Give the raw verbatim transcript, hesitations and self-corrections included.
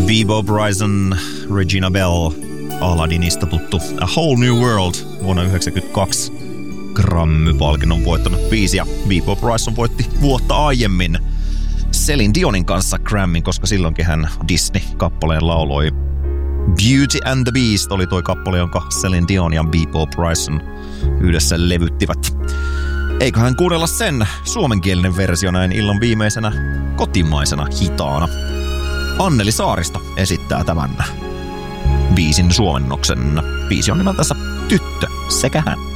Bebo Bryson, Regina Bell, Aladdinista tuttu A Whole New World vuonna yhdeksänkymmentäkaksi Grammy-palkinnon voittanut biisi. Ja Bebo Bryson voitti vuotta aiemmin Celine Dionin kanssa Grammyn, koska silloinkin hän Disney-kappaleen lauloi. Beauty and the Beast oli toi kappale, jonka Celine Dion ja Bebo Bryson yhdessä levyttivät. Eiköhän kuunnella sen suomenkielinen versio näin illan viimeisenä kotimaisena hitaana. Anneli Saaristo esittää tämän biisin suomennoksen. Biisi on nimeltänsä Tyttö sekä hän.